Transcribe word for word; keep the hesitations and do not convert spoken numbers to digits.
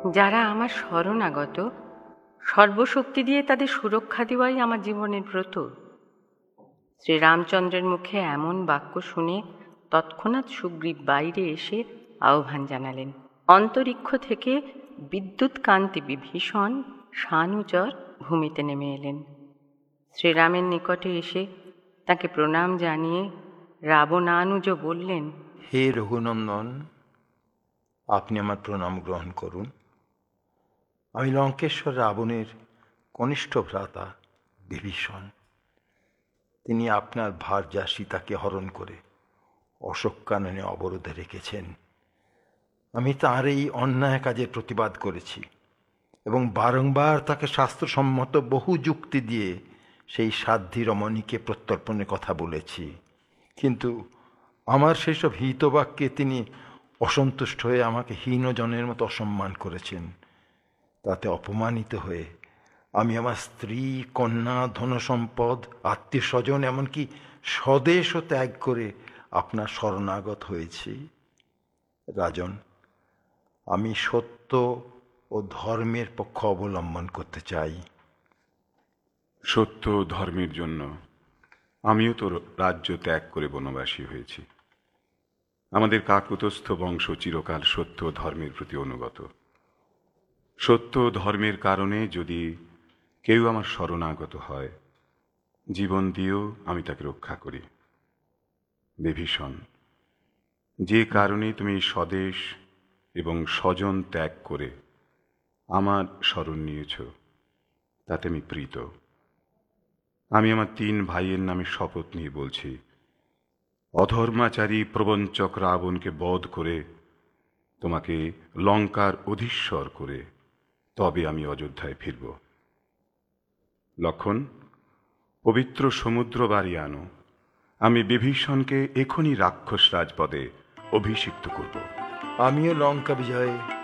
যারা আমার শরণাগত, সর্বশক্তি দিয়ে তাদের সুরক্ষা দেওয়াই আমার জীবনের ব্রত। শ্রীরামচন্দ্রের মুখে এমন বাক্য শুনে তৎক্ষণাৎ সুগ্রীব বাইরে এসে আহ্বান জানালেন। অন্তরিক্ষ থেকে বিদ্যুৎ কান্তি বিভীষণ শানুচর ভূমিতে নেমে এলেন। শ্রীরামের নিকটে এসে তাকে প্রণাম জানিয়ে রাবণানুজ বললেন, হে রঘুনন্দন, আপনি আমার প্রণাম গ্রহণ করুন। আমি লঙ্কেশ্বর রাবণের কনিষ্ঠ ভ্রাতা বিভীষণ। তিনি আপনার ভার্যা সীতাকে হরণ করে অশোককাননে অবরোধে রেখেছেন। আমি তাঁর এই অন্যায় কাজের প্রতিবাদ করেছি এবং বারংবার তাকে শাস্ত্রসম্মত বহু যুক্তি দিয়ে সেই সাধ্বী রমণীকে প্রত্যর্পণের কথা বলেছি, কিন্তু আমার সেসব হিতবাক্যে তিনি অসন্তুষ্ট হয়ে আমাকে হীনজনের মতো অসম্মান করেছেন। তাতে অপমানিত হয়ে আমি আমার স্ত্রী, কন্যা, ধনসম্পদ, আত্মীয় স্বজন, এমনকি স্বদেশও ত্যাগ করে আপনার শরণাগত হয়েছি। রাজন, আমি সত্য ও ধর্মের পক্ষ অবলম্বন করতে চাই। সত্য ও ধর্মের জন্য আমিও তো রাজ্য ত্যাগ করে বনবাসী হয়েছি। আমাদের কাকতস্থ বংশ চিরকাল সত্য ও ধর্মের প্রতি অনুগত। সত্য ও ধর্মের কারণে যদি কেউ আমার শরণাগত হয়, জীবন দিয়েও আমি তাকে রক্ষা করি। বিভীষণ, যে কারণে তুমি স্বদেশ এবং স্বজন ত্যাগ করে আমার শরণ নিয়েছ, তাতে আমি প্রীত। আমি আমার তিন ভাইয়ের নামে শপথ নিয়ে বলছি, অধর্মাচারী প্রবঞ্চক রাবণকে বধ করে তোমাকে লঙ্কার অধীশ্বর করে তবে আমি অযোধ্যায় ফিরব। লক্ষণ, পবিত্র সমুদ্র বাড়ি আনো, আমি বিভীষণকে এখনই রাক্ষস রাজপদে অভিষিক্ত করব। আমিও লঙ্কা বিজয়ে